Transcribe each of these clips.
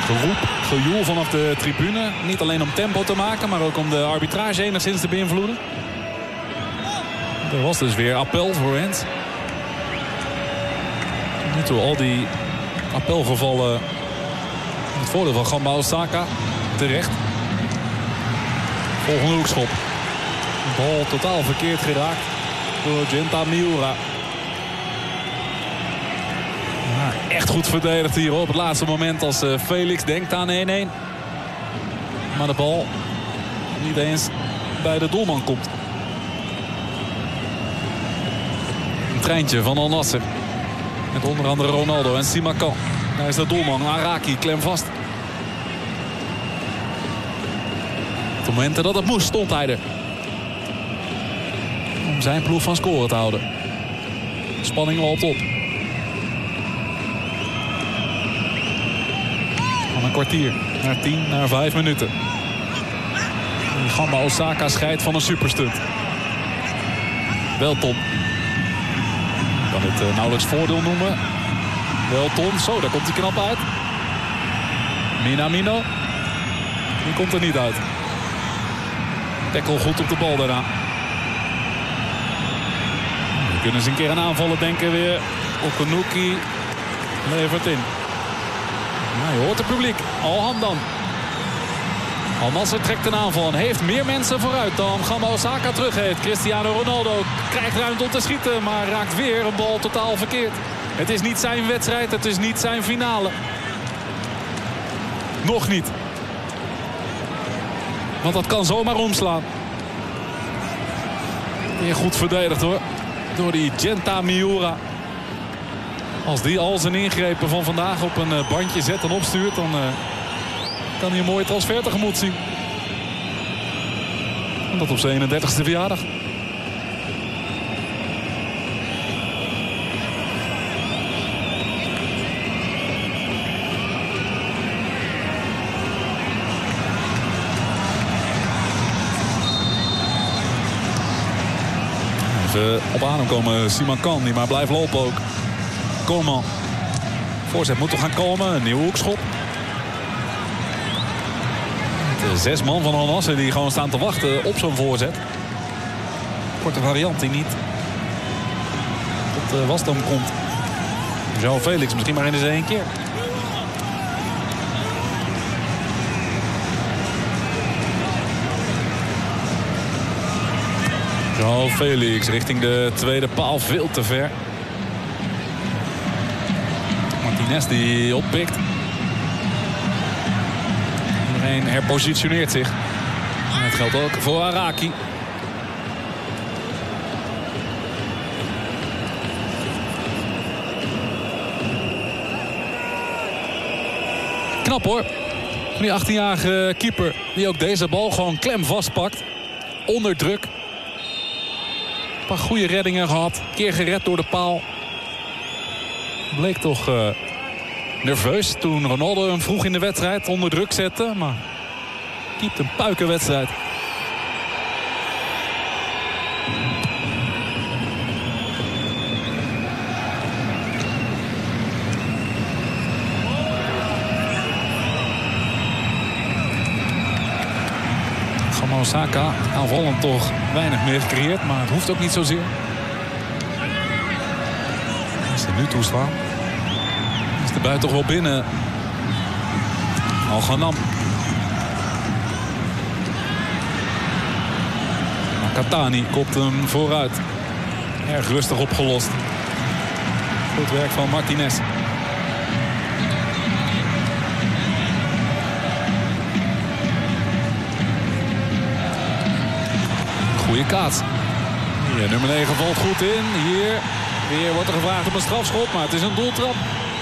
geroep, gejoel vanaf de tribune. Niet alleen om tempo te maken, maar ook om de arbitrage enigszins te beïnvloeden. Er was dus weer appel voor Rens. Nu toe al die appelgevallen in het voordeel van Gamba Osaka. Terecht. Volgende hoekschop. De bal totaal verkeerd geraakt door Genta Miura. Ja, echt goed verdedigd hier op het laatste moment als Felix denkt aan 1-1. Maar de bal niet eens bij de doelman komt. Een treintje van Al Nassr. Met onder andere Ronaldo en Simakan. Daar is de doelman Araki klem vast. Op de momenten dat het moest stond hij er. Om zijn ploeg van scoren te houden. Spanning loopt op. Van een kwartier naar 10 naar 5 minuten. Gamba Osaka scheidt van een superstunt. Welton. Kan het nauwelijks voordeel noemen. Welton, zo, daar komt hij knap uit. Minamino. Die komt er niet uit. Tackle goed op de bal daarna. We kunnen ze een keer aan aanvallen denken weer. Okunuki levert in. Nou, je hoort het publiek. Alham dan. Al Nassr trekt een aanval en heeft meer mensen vooruit dan Gamba Osaka terug heeft. Cristiano Ronaldo krijgt ruimte om te schieten, maar raakt weer een bal totaal verkeerd. Het is niet zijn wedstrijd, het is niet zijn finale. Nog niet. Want dat kan zomaar omslaan. Weer goed verdedigd hoor. Door die Genta Miura. Als die al zijn ingrepen van vandaag op een bandje zet en opstuurt, dan kan hij een mooie transfer tegemoet zien. En dat op zijn 31ste verjaardag. Even op adem komen Simakan, die maar blijft lopen ook. Coman. Voorzet moet toch gaan komen. Een nieuwe hoekschop. De 6 man van Al Nassr die gewoon staan te wachten op zo'n voorzet. Korte variant die niet tot wasdom komt. João Felix misschien maar in eens 1 keer. João Felix richting de tweede paal, veel te ver. Martinez die oppikt. Iedereen herpositioneert zich. En dat geldt ook voor Araki. Knap hoor. Die 18-jarige keeper die ook deze bal gewoon klem vastpakt. Onder druk. Een paar goede reddingen gehad. Een keer gered door de paal. Bleek toch nerveus toen Ronaldo hem vroeg in de wedstrijd onder druk zette. Maar keept een puikenwedstrijd. Gamba Osaka aanvallend toch weinig meer gecreëerd. Maar het hoeft ook niet zozeer. Als ze nu toeslaan. Is de buit toch wel binnen. Al-Ghanam. Katani kopt hem vooruit. Erg rustig opgelost. Goed werk van Martinez. Goeie kaats. Hier, nummer 9 valt goed in. Hier wordt er gevraagd op een strafschop, maar het is een doeltrap.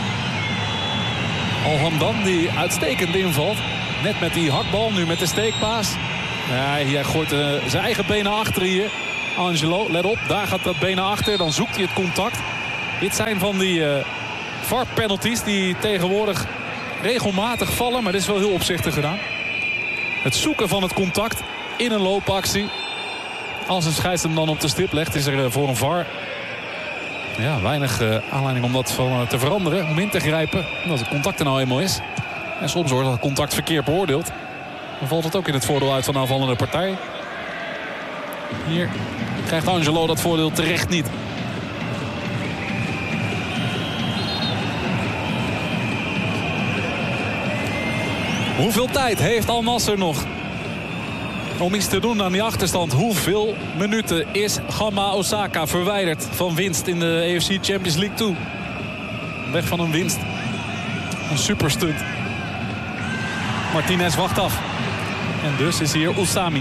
Alhamdan die uitstekend invalt. Net met die hakbal, nu met de steekpaas. Ja, hij gooit zijn eigen benen achter hier. Angelo, let op, daar gaat dat been naar achter. Dan zoekt hij het contact. Dit zijn van die VAR-penalties die tegenwoordig regelmatig vallen. Maar dit is wel heel opzichtig gedaan. Het zoeken van het contact in een loopactie. Als een scheids hem dan op de stip legt, is er voor een VAR weinig aanleiding om dat te veranderen. Om in te grijpen, omdat het contact er nou eenmaal is. En soms wordt dat contact verkeerd beoordeeld. Dan valt het ook in het voordeel uit van de aanvallende partij. Hier krijgt Angelo dat voordeel terecht niet. Hoeveel tijd heeft Al Nassr nog om iets te doen aan die achterstand? Hoeveel minuten is Gamba Osaka verwijderd van winst in de AFC Champions League toe? Weg van een winst. Een superstunt. Martinez wacht af. En dus is hier Oussami.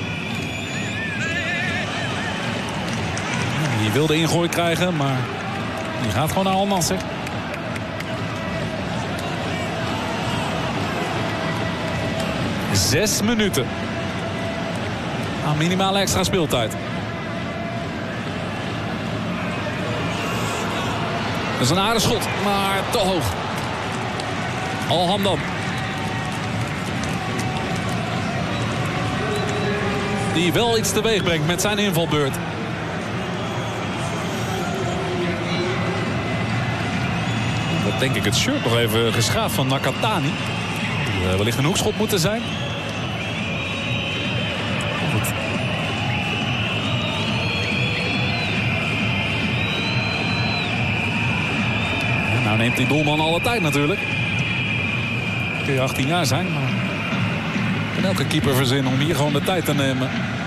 Die wilde ingooi krijgen, maar die gaat gewoon naar Al Nassr. Zes minuten. Aan minimale extra speeltijd. Dat is een aardig schot, maar te hoog. Al Hamdan. Die wel iets teweeg brengt met zijn invalbeurt. Dat denk ik het shirt nog even geschaafd van Nakatani. Die wellicht een hoekschop moeten zijn. Goed. Ja, nou neemt die doelman alle tijd natuurlijk. Kun je 18 jaar zijn, maar kan elke keeper verzinnen om hier gewoon de tijd te nemen.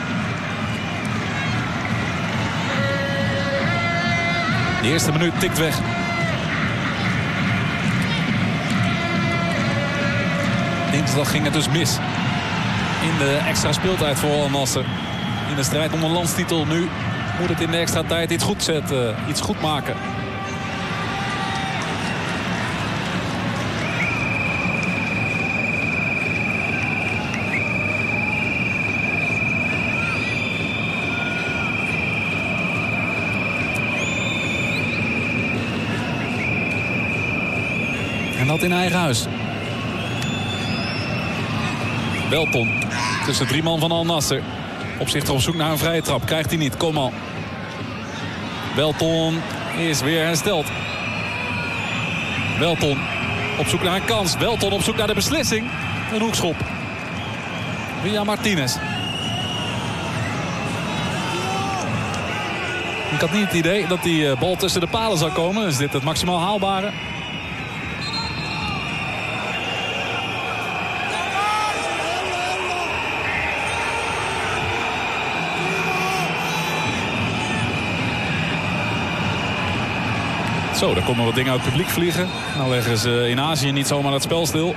De eerste minuut tikt weg. Dinsdag ging het dus mis. In de extra speeltijd voor Al Nassr. In de strijd om een landstitel. Nu moet het in de extra tijd iets goed zetten. Iets goed maken. En dat in eigen huis. Welton tussen 3 man van Al Nassr. Opzichter op zoek naar een vrije trap. Krijgt hij niet. Kom al. Welton is weer hersteld. Welton op zoek naar een kans. Welton op zoek naar de beslissing. Een hoekschop. Via Martinez. Ik had niet het idee dat die bal tussen de palen zou komen. Is dit het maximaal haalbare? Zo, daar komen wat dingen uit het publiek vliegen. Nou leggen ze in Azië niet zomaar het spel stil.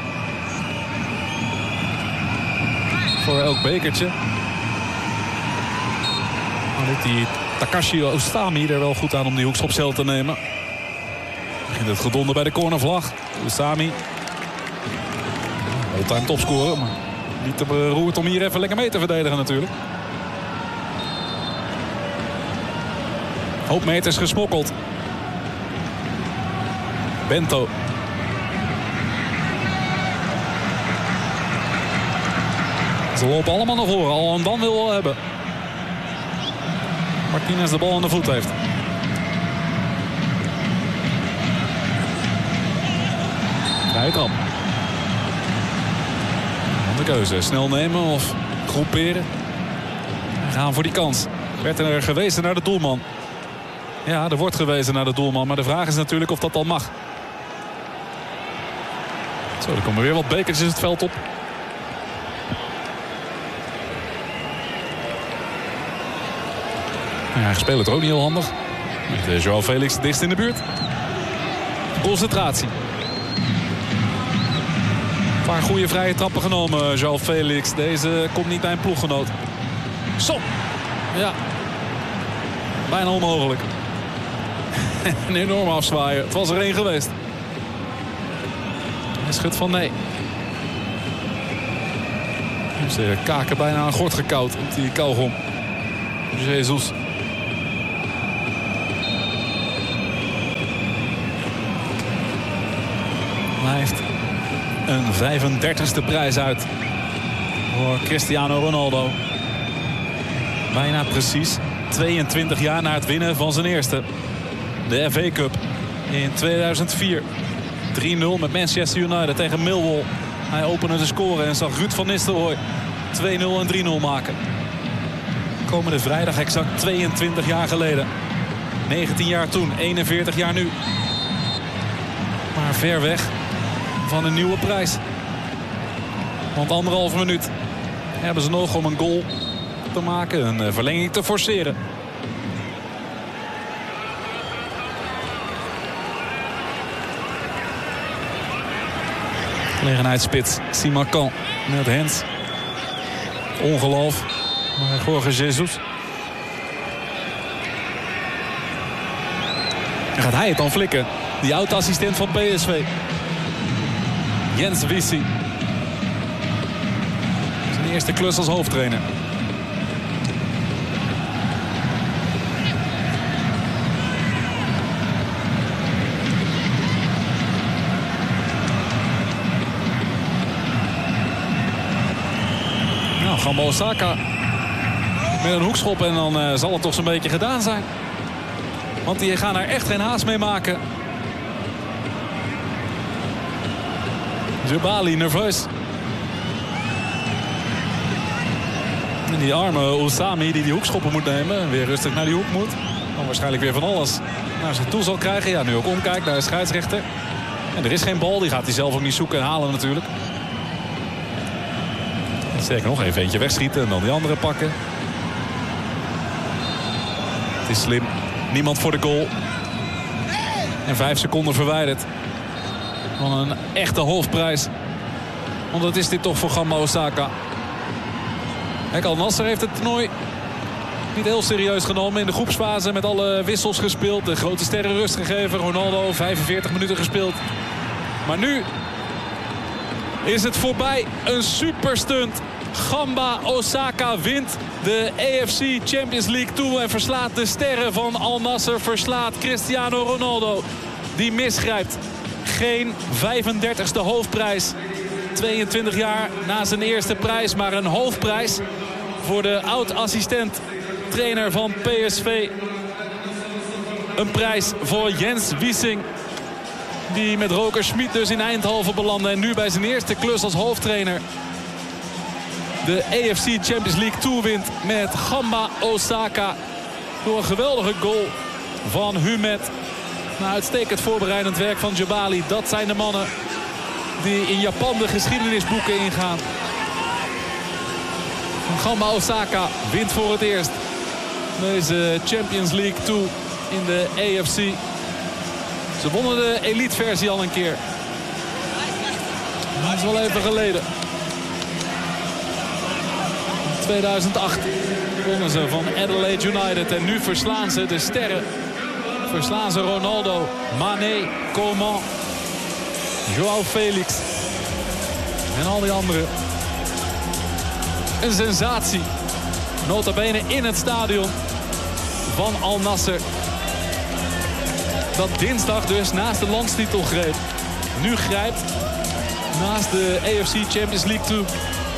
Voor elk bekertje. Dan doet die Takashi Oussami er wel goed aan om die hoekschopcel te nemen. Begint het gedonder bij de cornervlag. Oussami. All-time topscorer. Maar niet te beroerd om hier even lekker mee te verdedigen natuurlijk. Hoop meters gesmokkeld. Bento. Ze lopen allemaal naar voren. Al dan wil wel hebben. Martinez de bal aan de voet heeft. Vrije trap. De keuze. Snel nemen of groeperen. En gaan voor die kans. Werd er gewezen naar de doelman. Ja, er wordt gewezen naar de doelman. Maar de vraag is natuurlijk of dat al mag. Zo, er komen weer wat bekertjes het veld op. Ja, spelen het ook niet heel handig. Met João Felix dichtst in de buurt. Concentratie. Een paar goede vrije trappen genomen, João Felix. Deze komt niet bij een ploeggenoot. Zo. Ja. Bijna onmogelijk. Een enorme afzwaaien. Het was er één geweest. Hij schudt van nee. Ze kaken bijna aan een gort gekoud op die kauwgom. Jezus. Hij heeft een 35e prijs uit voor Cristiano Ronaldo. Bijna precies 22 jaar na het winnen van zijn eerste. De FA Cup in 2004 3-0 met Manchester United tegen Millwall. Hij opende de score en zag Ruud van Nistelrooy 2-0 en 3-0 maken. Komende vrijdag exact 22 jaar geleden. 19 jaar toen, 41 jaar nu. Maar ver weg van een nieuwe prijs. Want 1,5 minuut hebben ze nog om een goal te maken. Een verlenging te forceren. Gelegenheidsspits Simakan met Hens. Ongeloof. Maar Jorge Jesus. En gaat hij het dan flikken? Die oud-assistent van PSV. Jens Wissing. Zijn eerste klus als hoofdtrainer. Nou, Gamba Osaka met een hoekschop en dan zal het toch zo'n beetje gedaan zijn. Want die gaan er echt geen haast mee maken. Jebali nerveus. En die arme Oussami die hoekschoppen moet nemen. En weer rustig naar die hoek moet. Dan waarschijnlijk weer van alles naar zich toe zal krijgen. Ja, nu ook omkijkt naar de scheidsrechter. En er is geen bal. Die gaat hij zelf ook niet zoeken en halen natuurlijk. En sterker nog, even eentje wegschieten en dan die andere pakken. Het is slim. Niemand voor de goal. En 5 seconden verwijderd van een echte hoofdprijs. Want dat is dit toch voor Gamba Osaka. Al Nassr heeft het toernooi niet heel serieus genomen. In de groepsfase met alle wissels gespeeld. De grote sterren rust gegeven. Ronaldo 45 minuten gespeeld. Maar nu is het voorbij. Een superstunt. Gamba Osaka wint de AFC Champions League toe en verslaat de sterren van Al Nassr. Verslaat Cristiano Ronaldo. Die misgrijpt. Geen 35e hoofdprijs. 22 jaar na zijn eerste prijs. Maar een hoofdprijs voor de oud-assistent trainer van PSV. Een prijs voor Jens Wissing. Die met Roker Schmid dus in Eindhoven belandde. En nu bij zijn eerste klus als hoofdtrainer de AFC Champions League toewint met Gamba Osaka. Door een geweldige goal van Humet. Na uitstekend voorbereidend werk van Jebali. Dat zijn de mannen die in Japan de geschiedenisboeken ingaan. Gamba Osaka wint voor het eerst deze Champions League toe in de AFC. Ze wonnen de elite versie al een keer. Dat is wel even geleden. In 2008 wonnen ze van Adelaide United. En nu verslaan ze de sterren. Verslaan ze Ronaldo, Mané, Coman, Joao Felix en al die anderen. Een sensatie. Nota bene in het stadion van Al Nassr. Dat dinsdag dus naast de landstitel greep. Nu grijpt naast de AFC Champions League toe.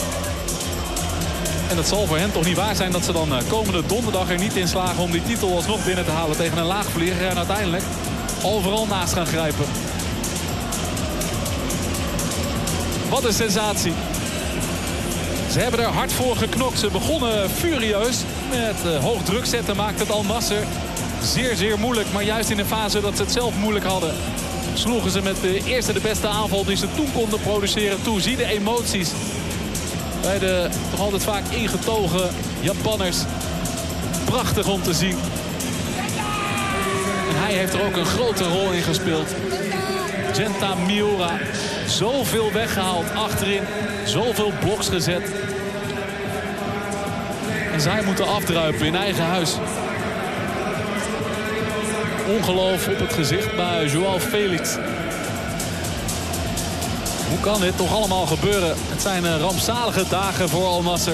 En dat zal voor hen toch niet waar zijn dat ze dan komende donderdag er niet in slagen om die titel alsnog binnen te halen tegen een laagvlieger. En uiteindelijk overal naast gaan grijpen. Wat een sensatie. Ze hebben er hard voor geknokt. Ze begonnen furieus met hoog druk zetten. Maakt het Al Nassr zeer, zeer moeilijk. Maar juist in de fase dat ze het zelf moeilijk hadden, sloegen ze met de eerste de beste aanval die ze toen konden produceren toe. Zie de emoties bij de toch altijd vaak ingetogen Japanners. Prachtig om te zien. En hij heeft er ook een grote rol in gespeeld. Genta Miura. Zoveel weggehaald achterin. Zoveel bloks gezet. En zij moeten afdruipen in eigen huis. Ongeloof op het gezicht bij Joao Felix. Hoe kan dit toch allemaal gebeuren? Het zijn rampzalige dagen voor Al Nassr.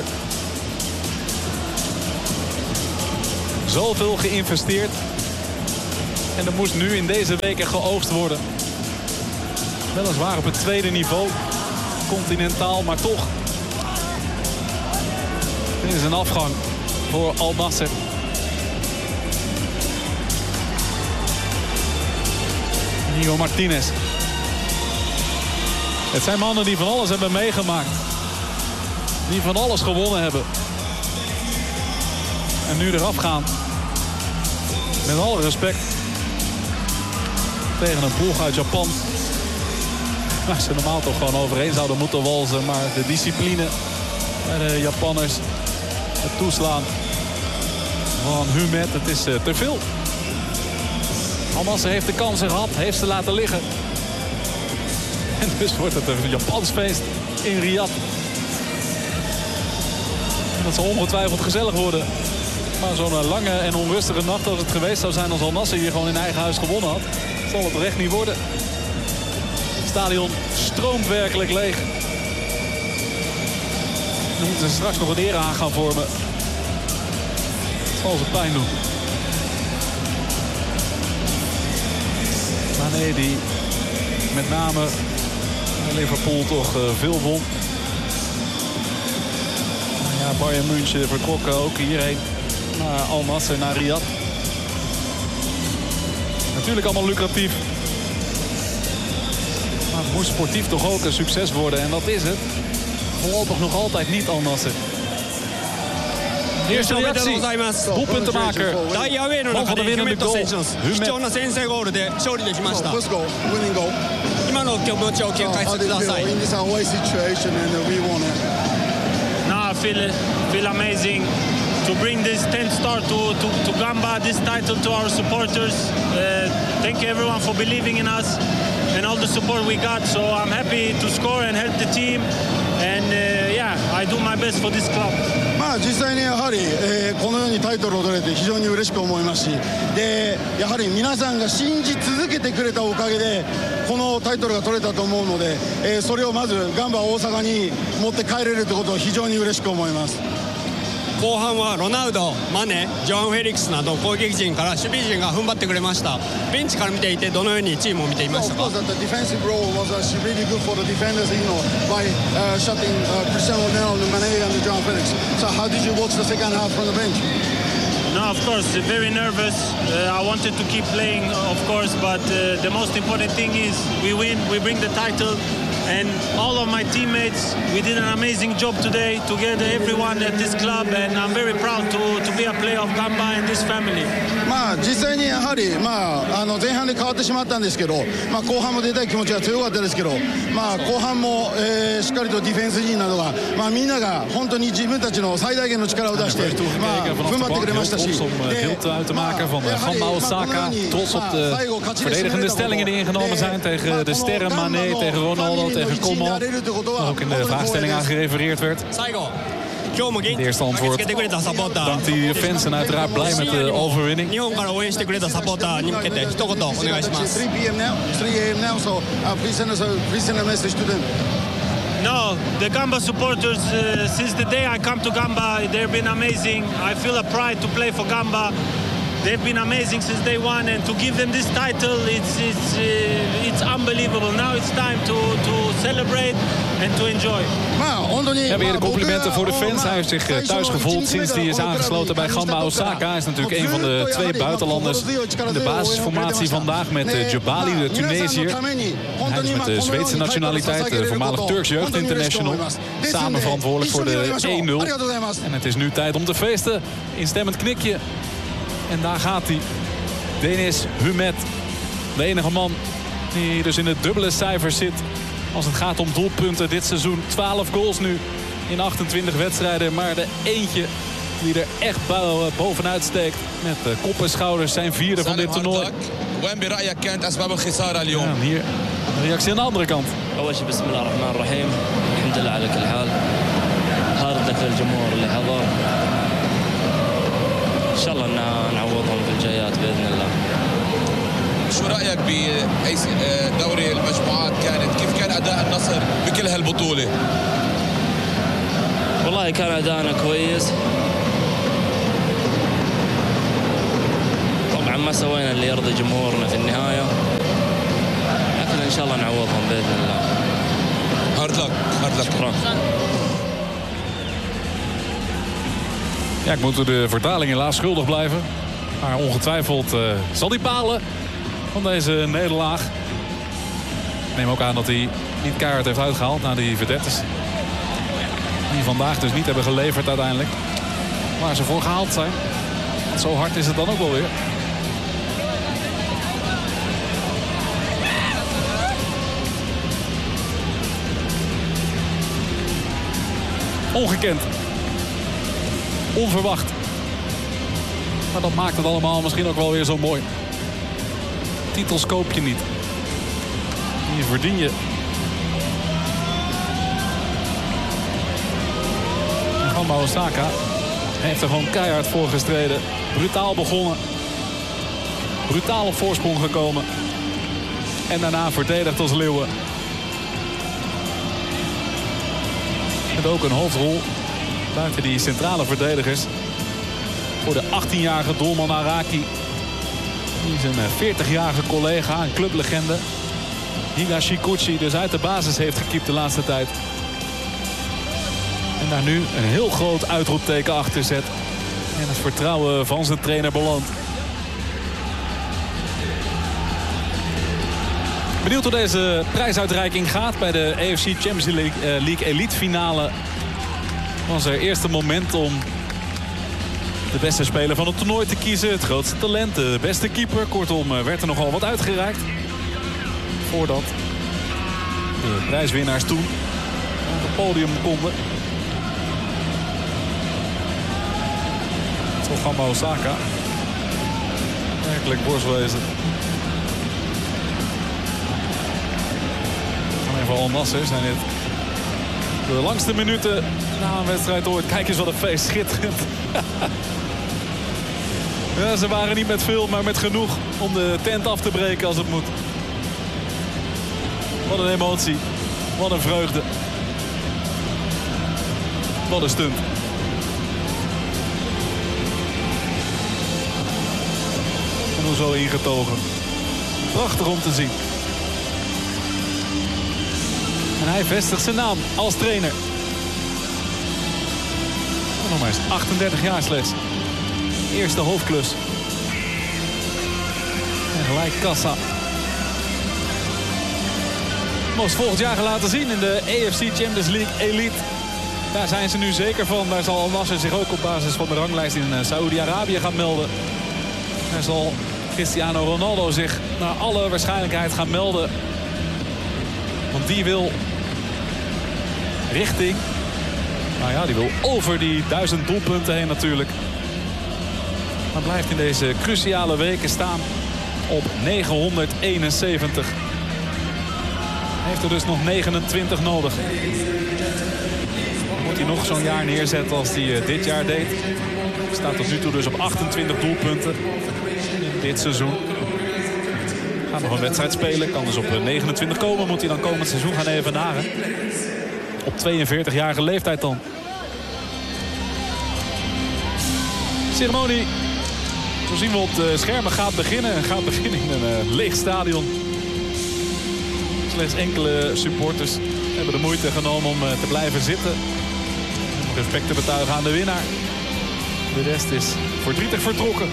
Zoveel geïnvesteerd. En er moest nu in deze weken geoogst worden. Weliswaar op het tweede niveau. Continentaal, maar toch. Dit is een afgang voor Al Nassr. Nico Martinez. Het zijn mannen die van alles hebben meegemaakt. Die van alles gewonnen hebben. En nu eraf gaan. Met alle respect. Tegen een ploeg uit Japan. Waar ze normaal toch gewoon overheen zouden moeten walsen. Maar de discipline bij de Japanners. Het toeslaan van Humet. Het is te veel. Al Nassr heeft de kansen gehad. Heeft ze laten liggen. En dus wordt het een Japans feest in Riyadh. En dat zal ongetwijfeld gezellig worden. Maar zo'n lange en onrustige nacht als het geweest zou zijn als Al Nassr hier gewoon in eigen huis gewonnen had, zal het er echt niet worden. Het stadion stroomt werkelijk leeg. Dan moeten ze straks nog een erehaag gaan vormen. Het zal ze pijn doen. Maar nee, die met name Liverpool toch veel won. Ja, Bayern München vertrok ook hierheen naar Al Nassr, naar Riyadh. Natuurlijk allemaal lucratief. Maar het moest sportief toch ook een succes worden. En dat is het. Voorlopig nog altijd niet Al Nassr. Eerste reactie. Doelpuntenmaker. Man van de winnende goal. Humet. Now I feel amazing to bring this 10th star to Gamba, this title to our supporters. Thank you everyone for believing in us and all the support we got. So I'm happy to score and help the team. And I do my best for this club. 実際にやはり、このようにタイトルを取れて非常に嬉しく思いますし、でやはり皆さんが信じ続けてくれたおかげでこのタイトルが取れたと思うので、それをまずガンバ大阪に持って帰れるということを非常に嬉しく思います。 後半はロナウド、マネ、ジョアン・フェリックスなど攻撃陣から守備陣が踏ん張ってくれました。ベンチから見ていてどのようにチームを見ていましたか？ Defensive role was really good for the defenders, by shutting Cristiano Ronaldo, Mane and Joao Felix. So how did you watch the second half from the bench? No, of course, very nervous. I wanted to keep playing, of course, but the most important thing is we win, we bring the title. And all of my teammates, we did an amazing job today together, everyone at this club, and I'm very proud to be a player of Gamba and this family. 実際にやはり、前半で変わってしまったんですけど、後半も出たい気持ちは強かったですけど、後半も、しっかりとディフェンス陣などが、みんなが本当に自分たちの最大限の力を出して、踏ん張ってくれましたし、 beeld uit te maken van Gamba Osaka. Trots op de verdedigende stellingen die ingenomen zijn tegen de sterren Mane, tegen Ronaldo, tegen Coman. Ook in de vraagstelling aan gerefereerd werd. Het eerste antwoord dankt die fans en uiteraard blij met de overwinning. 日本から応援してくれたサポーターに向けて一言お願いします。 3 p.m. now, so please send a message to them. No, the Gamba supporters, since the day I come to Gamba, they've been amazing. I feel a pride to play for Gamba. They've been amazing since day one, and to give them this title, it's unbelievable. Now it's time to celebrate and to enjoy. Ja, weer de complimenten voor de fans. Hij heeft zich thuis gevoeld sinds hij is aangesloten bij Gamba Osaka. Hij is natuurlijk een van de twee buitenlanders in de basisformatie vandaag met Djibali, de Tunesiër. Hij is met de Zweedse nationaliteit, de voormalig Turks Jeugd International, samen verantwoordelijk voor de 1-0. En het is nu tijd om te feesten. Instemmend knikje. En daar gaat hij. Deniz Humet. De enige man die dus in het dubbele cijfer zit als het gaat om doelpunten dit seizoen. 12 goals nu in 28 wedstrijden. Maar de eentje die er echt bovenuit steekt. Met kop en schouders zijn vierde van dit toernooi. Ja, hier een reactie aan de andere kant. Bismillahirrahmanirrahim. Alhamdulillah ala kulli hal. Hard lak lil-jumhur اللي حضر. إن شاء الله نعوضهم في الجايات بإذن الله. شو رأيك بدوري المجموعات كيف كان أداء النصر بكل هالبطولة؟ والله كان أداءنا كويس. طبعا ما سوينا اللي يرضي جمهورنا في النهاية. لكن إن شاء الله نعوضهم بإذن الله. هارد لك. شكرا. Ja, ik moet de vertaling helaas schuldig blijven. Maar ongetwijfeld zal hij balen van deze nederlaag. Ik neem ook aan dat hij niet keihard heeft uitgehaald naar die vedettes. Die vandaag dus niet hebben geleverd uiteindelijk. Waar ze voor gehaald zijn. Want zo hard is het dan ook wel weer. Ongekend. Onverwacht. Maar dat maakt het allemaal misschien ook wel weer zo mooi. Titels koop je niet. Die verdien je. En Gamba Osaka heeft er gewoon keihard voor gestreden. Brutaal begonnen. Brutaal op voorsprong gekomen. En daarna verdedigd als leeuwen. Met ook een hoofdrol buiten die centrale verdedigers. Voor de 18-jarige doelman Araki. Die zijn 40-jarige collega, een clublegende. Higashikuchi dus uit de basis heeft gekiept de laatste tijd. En daar nu een heel groot uitroepteken achter zet. En het vertrouwen van zijn trainer belandt. Benieuwd hoe deze prijsuitreiking gaat bij de AFC Champions League Elite finale. Was er eerste moment om de beste speler van het toernooi te kiezen. Het grootste talent, de beste keeper. Kortom werd er nogal wat uitgereikt. Voordat de prijswinnaars toen op het podium konden. Toch Gamba Osaka. Werkelijk borstwezen. Van Al Nassr zijn dit de langste minuten na een wedstrijd ooit. Kijk eens wat een feest, schitterend. Ja, ze waren niet met veel, maar met genoeg om de tent af te breken als het moet. Wat een emotie. Wat een vreugde. Wat een stunt. En hoe zo ingetogen. Prachtig om te zien. En hij vestigt zijn naam als trainer. En nog maar eens 38 jaar slechts. Eerste hoofdklus. En gelijk kassa. Moest volgend jaar gaan laten zien in de AFC Champions League Elite. Daar zijn ze nu zeker van. Daar zal Al Nassr zich ook op basis van de ranglijst in Saoedi-Arabië gaan melden. Daar zal Cristiano Ronaldo zich naar alle waarschijnlijkheid gaan melden. Want die wil richting, nou ja, die wil over die 1000 doelpunten heen natuurlijk. Maar blijft in deze cruciale weken staan op 971. Heeft er dus nog 29 nodig. Moet hij nog zo'n jaar neerzetten als hij dit jaar deed. Staat tot nu toe dus op 28 doelpunten in dit seizoen. Gaat nog een wedstrijd spelen. Kan dus op 29 komen. Moet hij dan komend seizoen gaan evenaren. Op 42-jarige leeftijd dan. Ceremonie. Zo zien we op de schermen gaat beginnen. En gaat beginnen in een leeg stadion. Slechts enkele supporters hebben de moeite genomen om te blijven zitten. Respect te betuigen aan de winnaar. De rest is verdrietig vertrokken.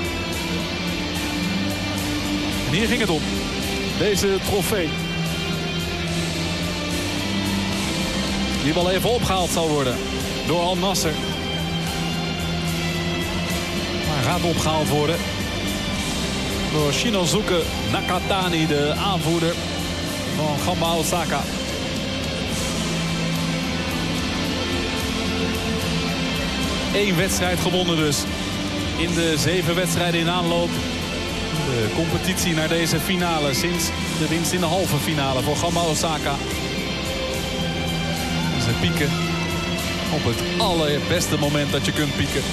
En hier ging het om. Deze trofee. Die wel even opgehaald zal worden door Al Nassr. Maar gaat opgehaald worden door Shinosuke Nakatani, de aanvoerder van Gamba Osaka. Eén wedstrijd gewonnen dus. In de 7 wedstrijden in aanloop. De competitie naar deze finale sinds de winst in de halve finale voor Gamba Osaka. Ze pieken op het allerbeste moment dat je kunt pieken.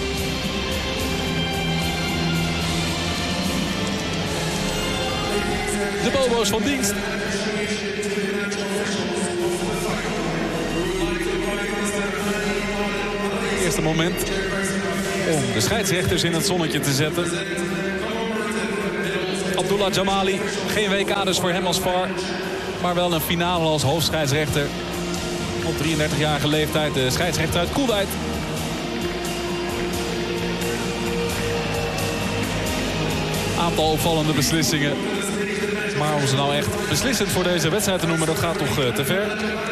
De bobo's van dienst. Het eerste moment om de scheidsrechters in het zonnetje te zetten. Abdullah Jamali, geen WK dus voor hem als VAR. Maar wel een finale als hoofdscheidsrechter. Op 33-jarige leeftijd, de scheidsrechter uit Kuwait. Aantal opvallende beslissingen. Maar om ze nou echt beslissend voor deze wedstrijd te noemen, dat gaat toch te ver.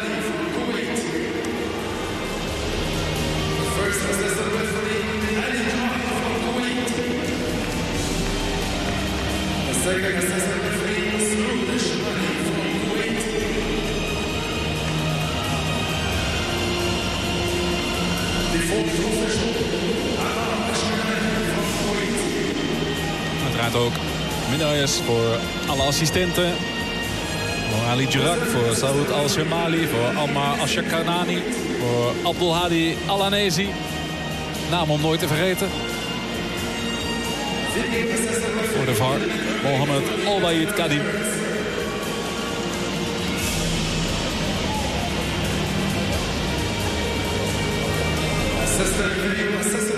Uiteraard ook medailles voor alle assistenten. Voor Ali Djurak, voor Saoud Al-Shamali, voor Almar Ashakanani, voor Abdulhadi Al-Anezi. Naam om nooit te vergeten. Voor de VAR, Mohamed Al-Bayid Kadim. Assistant